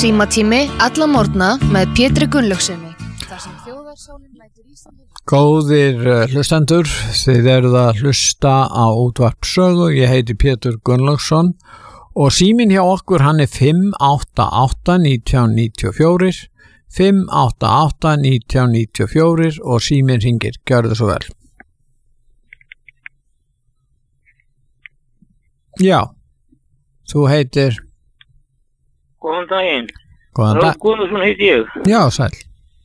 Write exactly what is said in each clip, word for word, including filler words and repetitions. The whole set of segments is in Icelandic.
Símatími alla morgna með Pétri Gunnlaugssyni. Góðir hlustendur, þið eruð að hlusta á útvarp Sögu. Ég heiti Pétur Gunnlaugsson og síminn hjá okkur hann er fimm átta átta nítján níutíu og fjögur, fimm átta átta nítján níutíu og fjögur og síminn hringir. Gjörðu svo vel. Já, þú heitir... Góðan daginn. Góðan dag. Ralf Guðmundsson heiti ég. Já, sæll.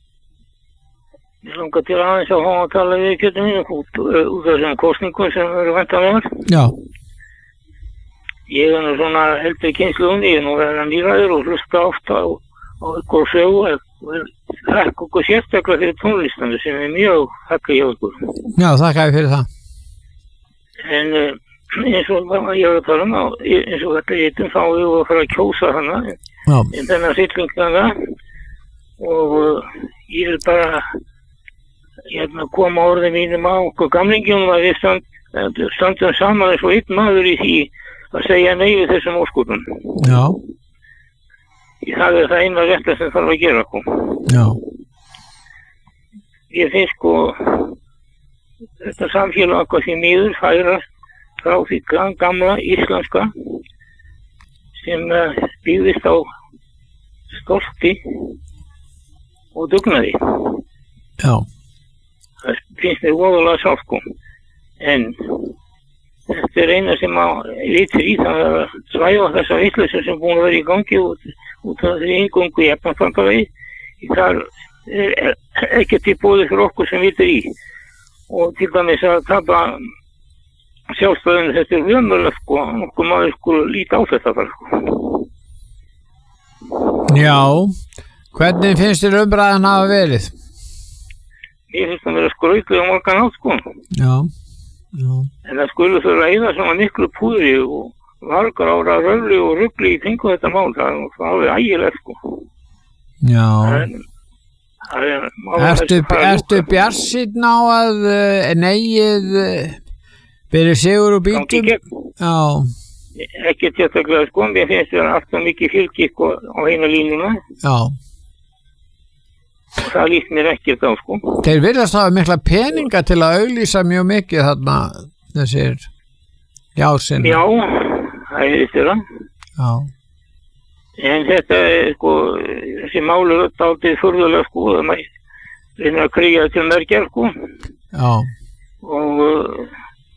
Ég langar til aðeins að fá að tala við Pétur mínu út, út af þessum kosningum sem eru væntanlegar. Já. Ég er nú svona heldur kynsluðum, ég er nú verið að nýræður og hlusta oft á, á ykkur sögu og þakka okkur sérstaklega fyrir tónlistanu sem er mjög þakka hjá ykkur. Já, þakka ég fyrir það. En eins og ég er að tala um, eins og þetta heitum þá við að fara að kjósa hana, en þennan sýtlingana og ég er bara hérna koma orðið mínum á okkur gamlingjum að við stand, standum saman eins og einn maður í því að segja nei við þessum óskotum. Já. Það er það eina rétta sem þarf að gera okkur. Já. Ég finnst sko þetta samfélag okkar því miður færast frá því gamla íslenska sem byggðist á stolti og dugnaði. Já. Það finnst mér voðalega sárt sko. En þetta er eina sem að vitur í það að svæfa þessa vitleysu sem búin að vera í gangi út, út af því inngöngu í efnansfangavegi. Það er ekki til boðið fyrir okkur sem vitur í. Og til dæmis að tapa sjálfstæðinu, þetta er vömmulegt sko, okkur maður sko líta á þetta bara sko. Já, hvernig finnst þér umræðan hafa verið? Ég finnst það vera skrautlega morgan átt sko. Já, já. En það skulle þurfa að eyða svona miklu púðri og margar ára röfli og rugli í kringum þetta mál, það er alveg ægilegt sko. Já. En, það er, ertu ertu bjartsýnn á að uh, neyið uh, byrja sigur og bítum? Já. Ekki sérstaklega sko, mér finnst það alltaf mikið fylgi sko á eina línuna. Já. Og það líst mér ekki þá sko. Þeir virðast hafa mikla peninga til að auglýsa mjög mikið þarna þessir jásinn. Já, það er þetta. Já. En þetta er sko, þessi málu er alltaf furðulega sko, það maður reyna að kriga til merkjar sko. Já. Og uh,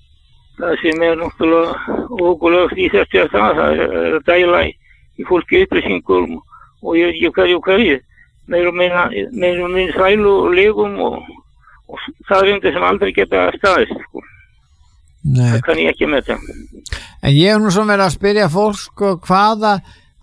það sem er náttúrulega ógulegt í þessu að það, það er að dæla í fólki upplýsingum og ég veit ekki hverju og hverju. Meir og minna, meir og minna þrælu og legum og, og það er einnig sem aldrei geta staðist sko. Nei. Það kann ég ekki með það. En ég hef nú svona verið að spyrja fólk sko, hvaða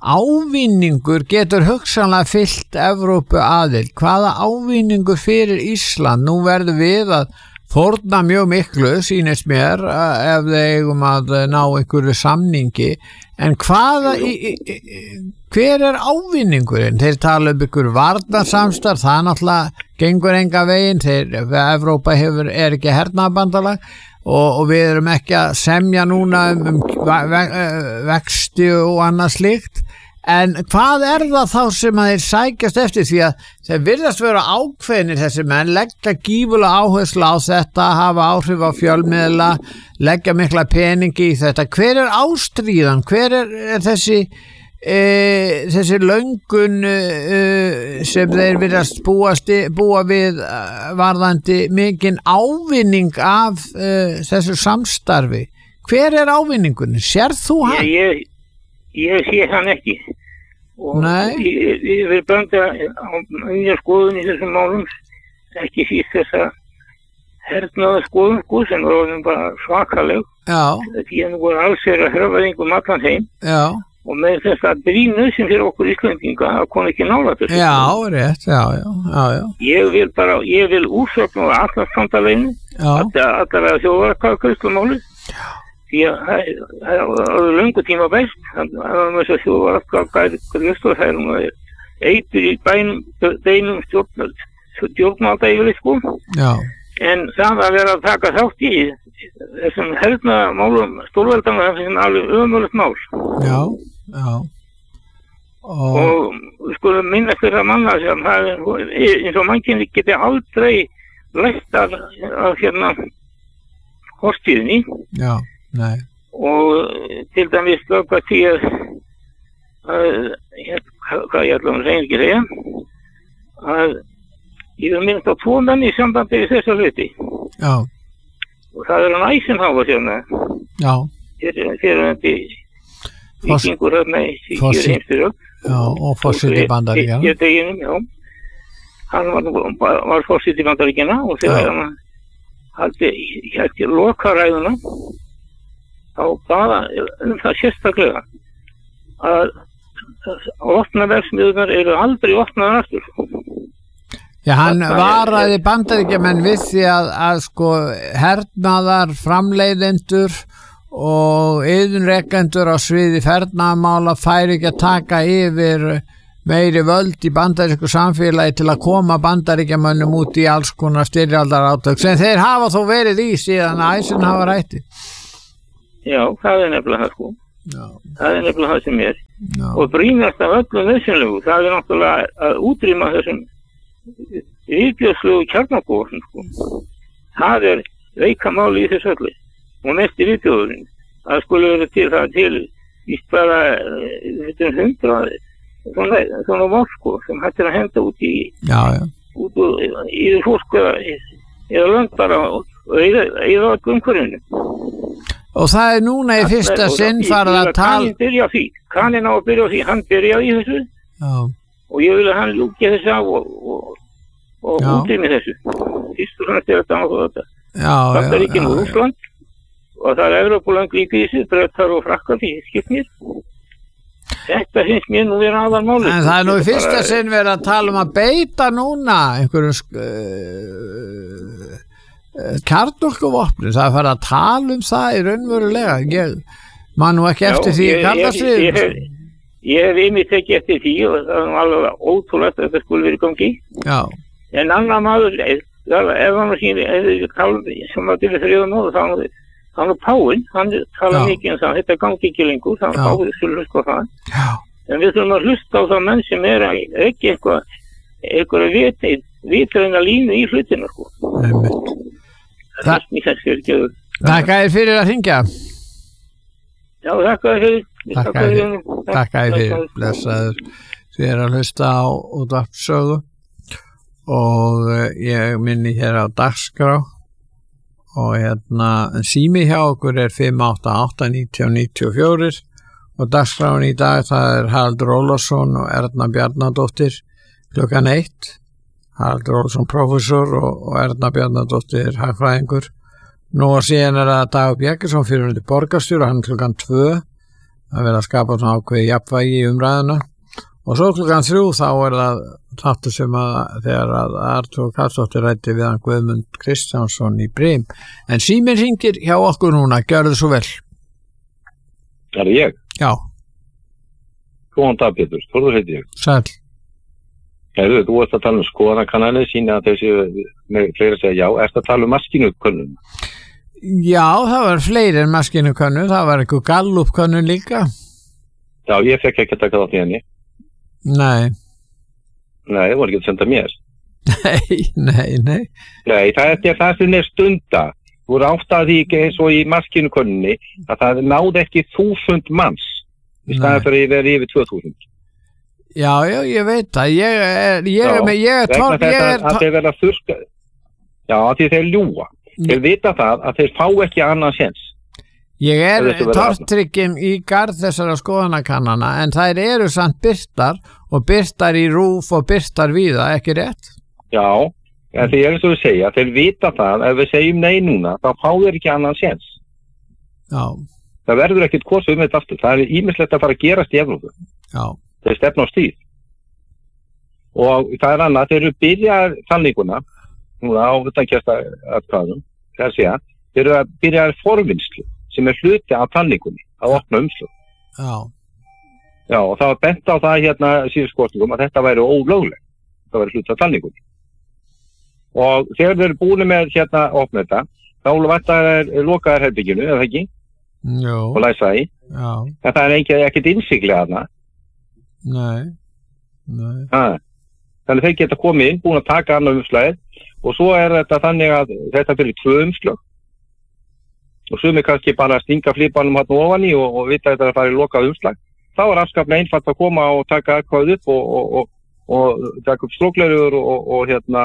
ávinningur getur hugsanlega fyllt Evrópu aðild? Hvaða ávinningur fyrir Ísland? Nú verður við að fórna mjög miklu, sýnist mér, ef þeir eigum að ná einhverju samningi, en hvaða, í, í, hver er ávinningurinn? Þeir tala um ykkur varnarsamstarf, það náttúrulega gengur enga veginn, þeir, Evrópa hefur, er ekki hernaðarbandalag og, og við erum ekki að semja núna um, um ve, vexti og annað slíkt. En hvað er það þá sem að þeir sækjast eftir, því að þeir virðast vera ákveðnir þessi menn, leggja gífulega áherslu á þetta, hafa áhrif á fjölmiðla, leggja mikla peningi í þetta. Hver er ástríðan? Hver er, er þessi, e, þessi löngun e, sem þeir virðast búast, búa við varðandi mikinn ávinning af e, þessu samstarfi? Hver er ávinningunni? Sérð þú hann? Ég, ég... Ég sé hann ekki og ég, ég vil benda á mjög skoðun í þessum málum, ekki síst þessa hernaða skoðun sko, sem er orðin bara svakaleg. Já. Því að nú voru alls er að hröfaðingum allan heim. Já. Og með þess að brýnu sem fyrir okkur Íslendinga að koma ekki nálægt þessu. Já, rétt, já, já, já, já. Ég vil bara, ég vil úrsögn á Atlantshafsbandalaginu, allar að þjóðaratkvæðagreiðslumáli. Já. Því að það er löngu tíma best, það var með þess að þjóðaratkvæðagreiðslu, það er um að eitur í bænum, beinum stjórnvalda yfirleitt sko. Já. En það að vera að taka þátt í þessum hernaðarmálum stórveldana, það er alveg ömurlegt mál. Já, já. Og við skulum minnast þeirra manna sem það er eins og mannkynni geti aldrei lært að, að hérna fortíðinni. Já, nei. Og til dæmis lögpa því að, að hvað ég ætla að segja ekki segja, að ég hef minnst á tvo menn í sambandi við þessa hluti. Já. Og það er hann Eisenhower hérna. Já. Fyrir þetta vikingur hérna í síkjur heimstyrjöld. Já, og forseti Bandaríkjanna. Í deginum, já. Hann var, var forseti Bandaríkjanna og þegar hann haldi hérna lokaræðuna þá baða um það sérstaklega að vopnaverksmiðjurnar eru aldrei opnaðar aftur. Já, hann varaði Bandaríkjamenn við því að, að sko hernaðar framleiðendur og iðnrekendur á sviði fernaðarmála færi ekki að taka yfir meiri völd í bandarísku samfélagi til að koma Bandaríkjamönnum út í alls konar styrjaldarátök sem þeir hafa þó verið í síðan að Eisenhower hætti. Já, það er nefnilega það sko. Já. Það er nefnilega það sem er. Já. Og brýnast af öllum nauðsynlegu, það er náttúrulega að útrýma þessum viðbjóðslegu kjarnakófum sko. Það er veika máli í þessu öllu. Og næsti viðbjóðurinn, það skulle vera til það til víst bara þetta er hundrað svona, svona mál sko sem hættir að henda út í já, já. út í í fólk eða lönd bara og eða öll umhverfinu. Og það er núna í fyrsta sinn farið að tala. Kaninn byrja á því, kaninn á að byrja á því, hann byrjaði í þessu. Já. Og ég vil að hann lúki þessu á og, og, og útrými þessu. Fyrst og fremst er þetta á þetta. Já, já, þetta er ekki nú Rússland og það er Evrópulönd líka í þessu, Bretar og Frakkar í skipnir. Þetta finnst mér nú vera aðal máli. En það er nú í fyrsta sinn verið að tala um að beita núna einhverjum uh, kjarnorkuvopnum. Það er farið að tala um það í raunverulega. Ég man nú ekki eftir því í kalda stríðinu. Ég hef einmitt ekki eftir því og það er alveg ótrúlegt að þetta skulle verið gangi. Já. En annar maður, ef hann sín, sem var til þrjóða nóðu, þá hann er Páinn, hann tala mikið um það, þetta gangi ekki lengur, þannig að Páinn skulle hlusta á það. Já. En við þurfum að hlusta á það menn sem er ekki eitthvað, eitthvað viti, vitræna línu í hlutinu, sko. Einmitt. Það er mjög fyrir. Þakka þér fyrir að hringja. Já, þakka þér fyrir. Þakka þér fyrir. Þakka þér fyrir. Blessaður. Þið er að hlusta á útvarpssögu og ég minni hér á dagskrá. Og hérna, sími hjá okkur er fimm átta átta níutíu níutíu og fjögur og dagskráin í dag það er Haraldur Ólafsson og Erna Bjarnadóttir klukkan eitt. Haraldur Ólafsson prófessor og, og Erna Bjarnadóttir hagfræðingur. Nú og síðan er það Dagur Bjerkesson fyrrverandi borgarstjóri og hann klukkan tvö að vera að skapa svona ákveði jafnvægi í umræðuna. Og svo klukkan þrjú þá er það þáttur sem að þegar að Artur Karlsdóttir ræddi við hann Guðmund Kristjánsson í Brim. En síminn hringir hjá okkur núna, gjörðu svo vel. Er það ég? Já. Góðan dag, Pétur, Þórður heiti ég. Sæl. Heyrðu, þú ert að tala um skoðanakanalið, sína að þessi með fleiri segja já, ert að tala um maskinukönnun? Já, það var fleiri en maskinukönnun, það var eitthvað gallupkönnun líka. Já, ég fekk ekki að taka þátt í henni. Nei. Nei, það voru ekki að senda mér. Nei, nei, nei. Nei, það er það sem er stunda. Þú voru átt að því ekki eins og í maskinukönnunni að það náði ekki þúsund manns í staðan fyrir að vera yfir tvö þúsund. Já, já, ég veit það. Ég er, ég er með, ég er tók, ég er tók. Að þeir verða þurrka, já, að því þeir ljúga. Þeir vita það að þeir fá ekki annan séns. Ég er tortrygginn í garð þessara skoðanakannana en þær eru samt birtar og birtar í rúf og birtar víða, ekki rétt? Já, en þeir eru svo að segja, þeir vita það, ef við segjum nei núna, þá fá þeir ekki annan séns. Já. Það verður ekkert kosið um þetta aftur, það er ýmislegt að fara að gerast í Evrópu. Já. Þeir stefna á stíð. Og það er annað, þeir eru byrjað talninguna, núna á utankersta atkvæðum, það er segja, þeir eru að byrjað forvinnslu sem er hluti af talningunni að opna umslög. Já. Já, og það var bent á það hérna síðust kosningum að þetta væri ólöglegt. Það væri hluti af talningunni. Og þegar þeir eru búin með hérna að opna þetta, þá vantar lokaðar herbygginu, eða ekki? Jú. Og læsa í. Já. En það er ekki ekkert innsiglega þarna. Nei. Nei. Þannig þeir geta komið inn, búin að taka annað umslagið og svo er þetta þannig að þetta fyrir tvö umslag og sumir kannski bara stinga flipanum hann ofan í og, og vita að þetta er að fara í lokað umslag. Þá er afskaplega einfalt að koma og taka eitthvað upp og, og, og, og taka upp strókleruður og, og, og hérna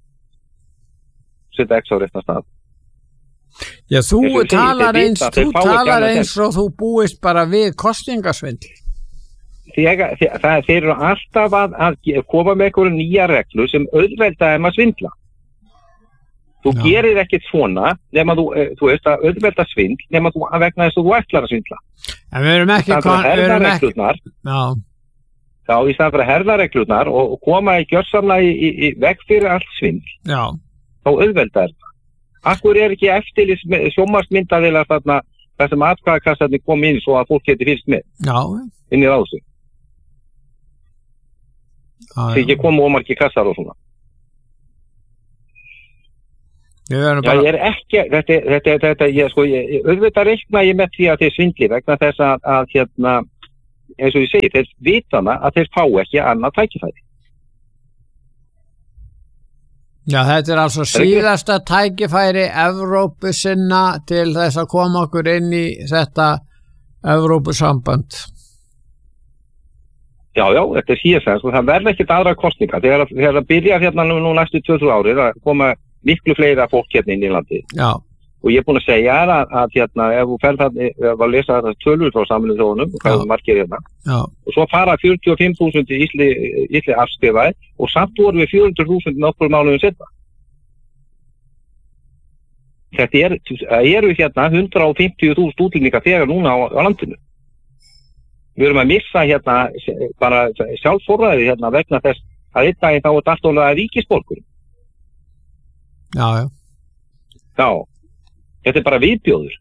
setja X á réttan stað. Já, þú Þessu talar segir, eins, þeir þú fá ekki talar annað eins og þú búist bara við kosningasvindl. Þegar, þeir, þeir eru alltaf að, að koma með einhverju nýja reglu sem auðvelda þeim að svindla. Þú Já. gerir ekkert svona nema þú, þú veist að auðvelda svindl nema þú að vegna þess að þú ætlar að svindla. En við erum ekki... Það er að við herða erum ekki reglurnar, Já, þá í staðan fyrir að herða reglurnar og, og koma í gjörsamlega í, í, í veg fyrir allt svindl, já, þá auðvelda þetta. Akkur er ekki eftirlis sjónvarpsmyndavélar þarna þar sem atkvæðakassarnir kom inn svo að fólk geti fylgst með já, inn í ráðhúsi. já, Þeir ekki komu ómargi kassar og svona. Við erum Já, bara... ég er ekki, þetta, þetta, þetta, ég, sko, ég, auðvitað reikna ég með því að þeir svindli vegna þess að, að, hérna, eins og ég segi, þeir vitana að þeir fá ekki annað tækifæri. Já, þetta er altså síðasta tækifæri Evrópu sinna til þess að koma okkur inn í þetta Evrópusamband. Já, já, þetta er síðast, sko, það verður ekkert aðra kostninga. Þegar, þegar það byrjar hérna nú, nú næstu tvö til þrjú árið að koma miklu fleira fólk hérna inn í landi. Já, Og ég er búin að segja að, að hérna, ef þú fer það, ef að lesa þetta tölur frá Sameinuðu þjóðunum, og hvað Já. margir hérna, já, og svo fara fjörutíu og fimm þúsund ísli, ísli afskrifaði og samt voru við fjögur hundruð þúsund nokkur mánuðum setna. Þetta er, eru hérna hundrað og fimmtíu þúsund útlendingar þegar núna á, á landinu. Við erum að missa hérna bara sjálfsforræði hérna vegna þess að einn daginn þá er þetta alltaf að ríkisborgur. já, já. Já, þetta er bara viðbjóður.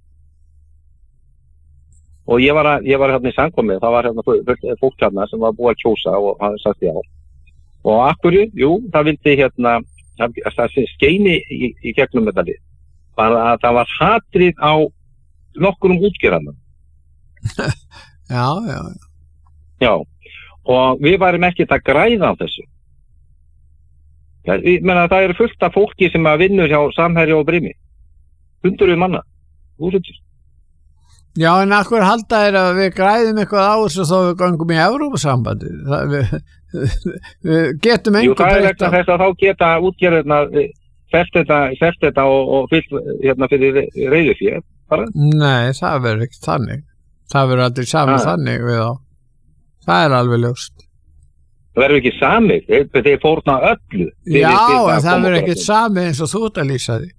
Og ég var, að, ég var hérna í samkomið, það var hérna fólk hérna sem var búið að kjósa og hann sagt já. Og akkurju, jú, það vildi hérna, það, það skeini í, í gegnum þetta lið. Bara að það var hatrið á nokkurum útgerðarnum. Já, já, Já, og við varum ekkert að græða á þessu. Ja, ég meina það eru fullt af fólki sem að vinnur hjá Samherja og Brimi. Hundruð manna, úrsettir. já, en akkur halda er að við græðum eitthvað á þessu þó við gangum í Evrópusambandi. Það, við, við getum Jú, engu það er breytt vegna á. þess að þá geta útgerðirna selt þetta, selt þetta og, og fyllt hérna fyrir reiðufé. Bara. Nei, það verður ekki þannig. Það verður aldrei saman Ah. þannig við á. Það er alveg ljóst. Það verður ekki samið, þeir, þeir fórna öllu. fyrir- Já, fyrir að en það koma verður okkur ekkert að- sami eins og þú ert að lýsa því.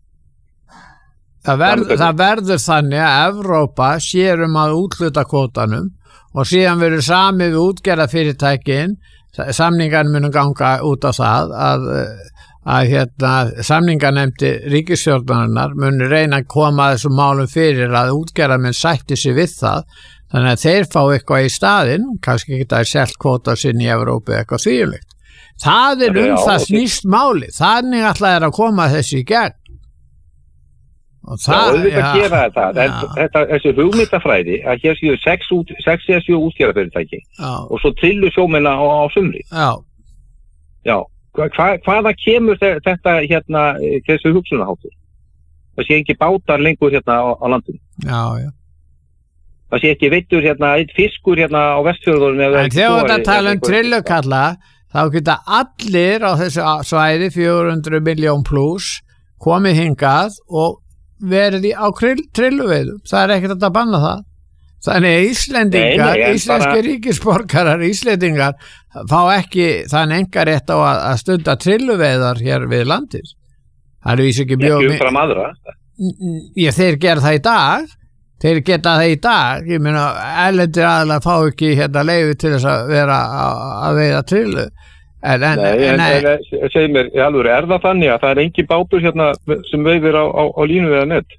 Það, verð, Sami það verður þannig að Evrópa sér um að útluta kvótanum og síðan verður sami við útgerðarfyrirtækin, samningarnir munum ganga út á það að, að hérna, samningarnefndi ríkisstjórnarinnar munur reyna að koma þessum málum fyrir að útgerðarmenn sætti sig við það. Þannig að þeir fá eitthvað í staðinn, kannski ekki það er selt kvóta sinn í Evrópu eitthvað þvíumlegt. Það er um Já, það ok. snýst máli, þannig alltaf er að koma þessi í gegn. Og Já, það, auðvitað gera þetta, en já, þetta, þessi hugmyndafræði að hér séu sex, út, sex eða sjö útgerðarfyrirtæki já, og svo trillu sjómenna á, á sumri. já, Já, hva, hva, hvaða kemur þe- þetta hérna, eh, þessu hugsunarháttur? Það sé ekki bátar lengur hérna á, á landinu. já, já. Það sé ekki veittur hérna, einn fiskur hérna á Vestfjörðunum. En þegar þetta tala um trillukalla, þá geta allir á þessu svæði fjögur hundruð miljón pluss komið hingað og verið í, á trilluveiðum. Það er ekkert að banna það. Þannig að Íslendingar, Nei, nei, en íslenski bara- ríkisborgarar, Íslendingar fá ekki þann engarétt á að, að stunda trilluveiðar hér við landið. Það er vísu ekki mjög... Ekki umfram aðra. Ég, þeir gera það í dag. Þeir geta það í dag. Ég meina, erlendir aðalega fá ekki hérna leyfi til þess að vera að, að veiða trillu. En, en, Nei, en, nei, en, en segir mér, í alveg, er það þannig að það er engin bátur hérna sem veiðir á, á, á línu eða net?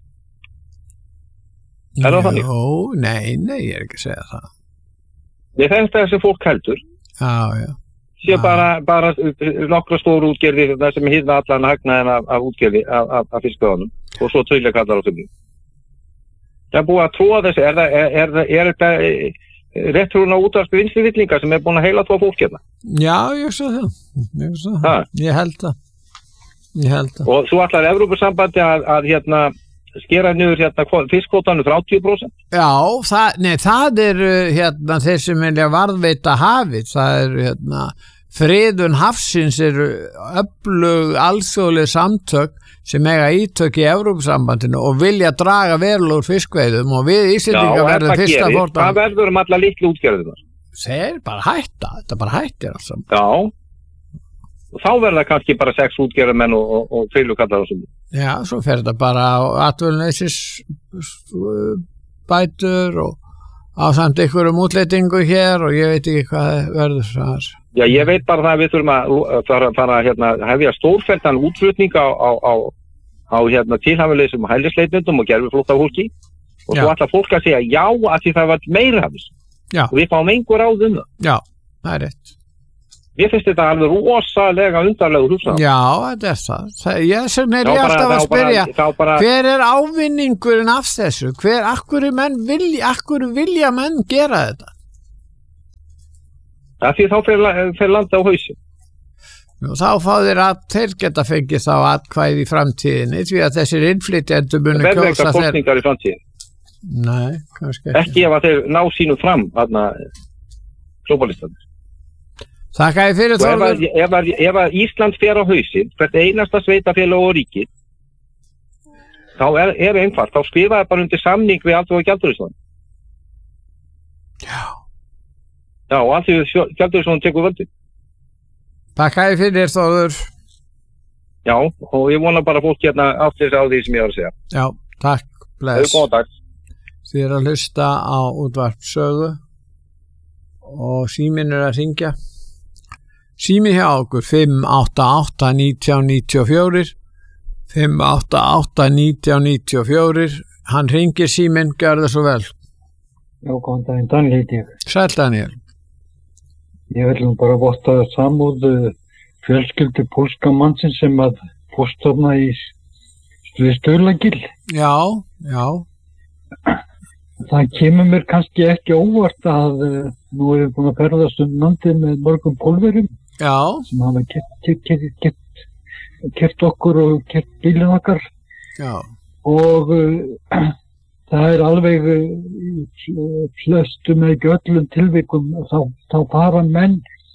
Er það þannig? Jó, nei, nei, ég er ekki að segja það. Nei, þetta er sem fólk heldur. Já, já. Sé Já. bara, bara nokkra stóru útgerði það sem hýrna allan hagnaðin af, af útgerði af, af, af fiskveðunum og svo trillja kallar á sumri. Það er búið að tróða þessi, er, það, er, er, er þetta réttrúna útvarp vinstrivillinga sem er búin að heila tvo fólk hérna. Já, ég svo það. Ég, svo það. Ha. ég held það. Ég held það. Og svo ætlar Evrópusambandi að, að hérna skera niður hérna fiskkvótanum þrjátíu prósent. Já, það, nei, það er hérna þeir sem vilja varðveita hafið. Það er hérna friðun hafsins eru öflug alþjóðleg samtök sem eiga ítök í Evrópusambandinu og vilja draga verulegur fiskveiðum og við Íslendingar verðum fyrsta fórn. Það verður um alla litlu útgerðina. Þeir bara hætta, þetta bara hættir alls saman. Já, og þá verða kannski bara sex útgerðamenn og, og, og fylgukallar og svona. Já, svo fer þetta bara á atvinnuleysis bætur og á samt einhverjum útleitingu hér og ég veit ekki hvað verður það. Já, ég veit bara það að við þurfum að fara, fara hérna, hefja stórfelldan útflutning á, á, á, á hérna, tilhafileysum og hælisleitendum og gerfiflótta fólki og Já. svo ætla fólk að segja já að því það var meira af þessu. Já. Og við fáum einhver ráð um það. Já, það er rétt. Mér finnst þetta alveg rosalega undarlegur hugsun. Já, þetta er það. það ég sem er Þá ég bara- alltaf að þá bara- spyrja, þá bara- hver er ávinningurinn af þessu? Hver, akkur menn vilja, akkur vilja menn gera þetta? Það því þá fer, fer landa á hausin. Og þá fá þeir að þeir geta fengið þá atkvæði í framtíðinni því að þessir innflytjendur munu Það verður kjósa eitthvað þeir. kostningar í framtíðin. Nei, kannski ekki. Ekki ef að þeir ná sínum fram þarna globalistanir. Þakka ég fyrir Og ef að, Þórður. ef, að, ef að Ísland fer á hausin, hvert einasta sveitafélag og ríki, þá er, er einfalt, þá skrifaði bara undir samning við Alþjóða Gjaldeyrisjóðinn. Já. Já, og Alþjóða Gjaldeyrisjóðinn tekur völdin. Þakka ég fyrir Þórður. Já, og ég vona bara fólk hérna aftur á því sem ég var að segja. Já, takk, Það er bless. góðan dag. Þið er að hlusta á útvarp sögu og síminn er að ringja. Sími hjá okkur fimm átta átta nítján níutíu og fjögur fimm átta átta nítján níutíu og fjögur. Hann ringir síminn, gjör það svo vel. Já, góðan daginn, Daniel heiti ég. Sæll Daniel. Ég vil nú bara votta samúð uh, fjölskyldu pólska mannsins sem að fórstofna í Sturlagil. Já, já, Það kemur mér kannski ekki óvart að uh, nú erum við búin að ferðast um landið með mörgum pólverum já, sem hafa kert, kert, kert, kert, kert okkur og kert bílinn okkar já, og uh, það er alveg uh, flestum eða ekki öllum tilvikum þá, þá fara menn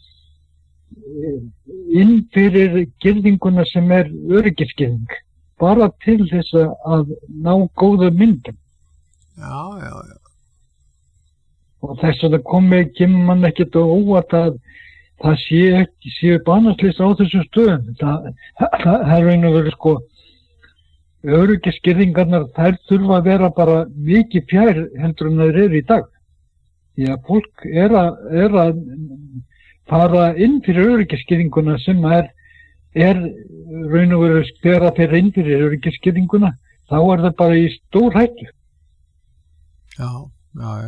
uh, inn fyrir girðinguna sem er öryggisgirðing bara til þess að ná góða myndum já, já, já. og þess að það komi kemur mann ekkert á óvart að það sé ekki séu banaslýst á þessum stöðum það, það, það er raun og verið sko öryggisgirðingarnar þær þurfa að vera bara mikið fjær heldur en þeir eru í dag því að fólk er að, er að fara inn fyrir öryggisgirðinguna sem er, er raun og verið skera fyrir inn fyrir öryggisgirðinguna þá er það bara í stór hættu Já, já, já.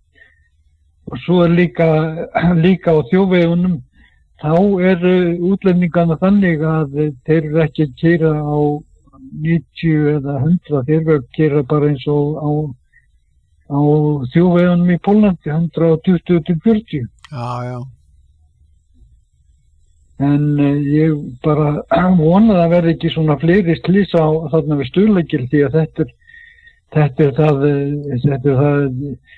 og svo er líka, líka á þjóðvegunum þá eru útlendingarna þannig að þeir eru ekki að keyra á níutíu eða hundrað, þeir eru að keyra bara eins og á, á þjóðvegunum í Pólandi, hundrað tuttugu til fjörutíu. Já, já. En uh, ég bara vona að það verði ekki svona fleiri slys á þarna við Sturlagil því að þetta er, þetta er það, þetta er það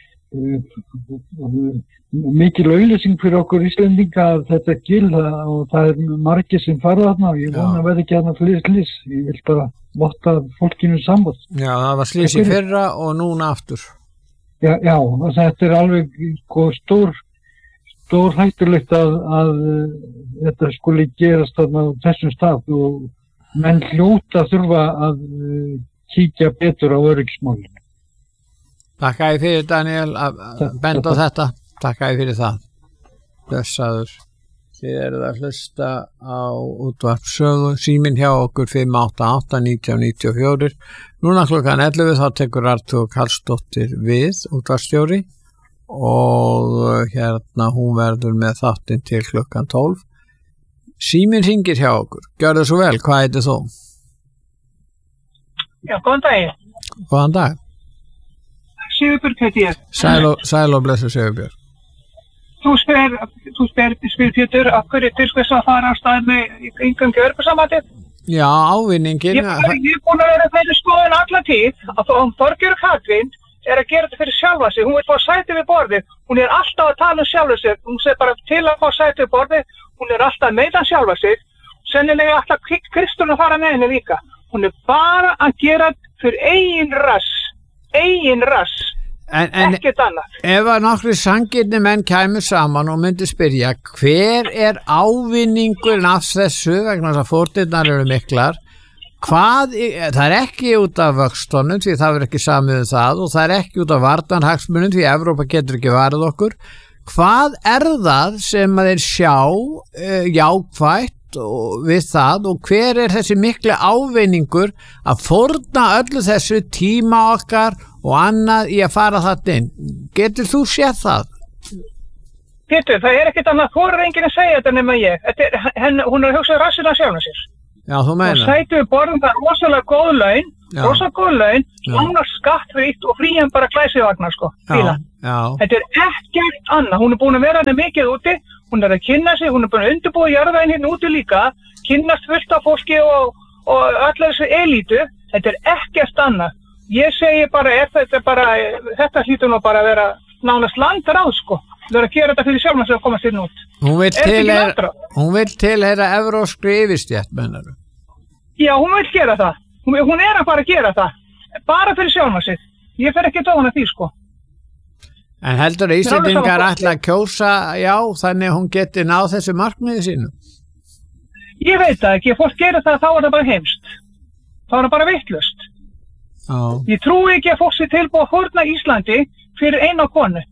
uh, mikil auglýsing fyrir okkur Íslendinga að þetta gil og það er margir sem fara þarna og ég vona að verði ekki þarna fleiri slys. Ég vil bara votta fólkinu samband. Já, það var slys í fyrra og núna aftur. Já, já, þetta er alveg sko, stór, stór hættulegt að, að þetta skuli gerast þarna á þessum stað og menn hljóta þurfa að uh, kíkja betur á öryggismálinu. Takk að ég fyrir Daniel að benda á þetta. Takk að ég fyrir það. Blessaður. Þið eruð að hlusta á útvarp sögu. Síminn hjá okkur fimm átta átta nítján níutíu og fjögur. Núna klukkan ellefu þá tekur Artur Karlsdóttir við útvarpsstjóri og hérna hún verður með þáttinn til klukkan tólf. Síminn hringir hjá okkur. Gjörðu svo vel. Hvað heitir þú? Já, góðan dag. Góðan dag. Sigurbjörg heiti ég. Sæl og, sæl og blessu Sigurbjörg. þú spyr, þú spyr, spyr Pétur, af hverju til þess að fara á stað með yngangi örpusambandið? Já, ávinningin. Ég, ég er búin að vera þeirri skoðun alla tíð að Þorgerður Katrín er að gera þetta fyrir sjálfa sig. Hún vil fá sæti við borðið. Hún er alltaf að tala um sjálfa sig. Hún segir bara til að fá sæti við borðið. Hún er alltaf að meita sjálfa sig. Sennilega alltaf Kristur að fara með henni líka. Hún er bara að gera fyrir eigin rass. Eigin rass. En, en ekkert annað. Ef að nokkri sanngirni menn kæmu saman og myndi spyrja hver er ávinningurinn af þessu vegna þess að fórnirnar eru miklar, hvað, það er ekki út af vöxtunum því það er ekki samið um það og það er ekki út af varnarhagsmunum því Evrópa getur ekki varið okkur. Hvað er það sem að þeir sjá uh, jákvætt og við það og hver er þessi mikli ávinningur að fórna öllu þessu tíma okkar og annað í að fara þarna inn? Getur þú séð það? Pétur, það er ekkert annað, þú er enginn að segja þetta nema ég. Þetta er, henn, hún er að hugsa rassina sjálfna sér. Já, þú meina. Og sætu við borðum það rosalega góð laun, Já. rosalega góð laun, svona skattfrítt og fríum bara glæsivagnar sko. Já, já. Þetta er ekkert annað, hún er búin að vera henni mikið úti, hún er að kynna sig, hún er búin að undirbúa jarðvæðin hérna úti líka, kynnast fullt af fólki og, og allar þessu elítu, þetta er ekkert annað. Ég segi bara, er þetta bara, þetta hlýtur nú bara að vera nánast landráð sko. Það er að gera þetta fyrir sjálfna sem að komast inn út. Hún vil tilheyra, hún vil tilheyra evrópskri yfirstjætt, mennaru? Já, hún vil gera það. Hún, hún er að fara að gera það. Bara fyrir sjálfna sig. Ég fer ekki að tóna því sko. En heldur að Íslendingar ætla að kjósa, já, þannig að hún geti náð þessu markmiði sínu? Ég veit það ekki. Ef fólk gerir það, þá er það bara heimst. Þá er það bara vitlaust. Já. Ég trúi ekki að fólk sé tilbúið að fórna Íslandi fyrir eina konu.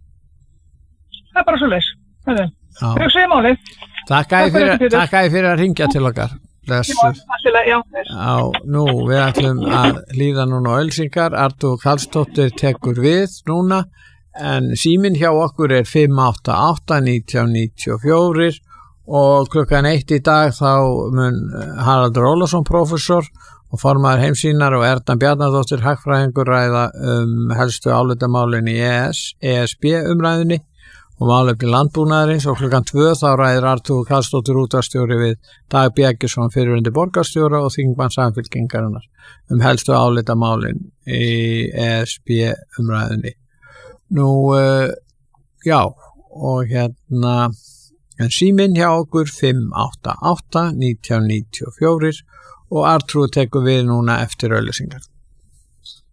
Það er bara svo leys. Það er hugsaði málið. Takk að ég fyrir að ringja til okkar. Blessuð. Já, Já, nú, við ætlum að líða núna á Ölsingar. Artúr Karlsdóttir tekur við núna, en síminn hjá okkur er fimm átta átta nítján níutíu og fjögur og klukkan eitt í dag þá mun Haraldur Ólafsson prófessor og formaður Heimssýnar og Erna Bjarnadóttir hagfræðingur ræða um helstu álitamálin í E S B umræðunni og málefni landbúnaðarins og klukkan tvö þá ræðir Artúr Karlsdóttir útvarpsstjóri við Dag Bjarnason fyrrverandi borgarstjóra og þingmann Samfylkingarinnar um helstu álitamálin í E S B umræðunni. Nú, uh, já, og hérna, en síminn hjá okkur fimm átta átta nítján níutíu og fjögur og Artrúð tekur við núna eftir auglýsingar.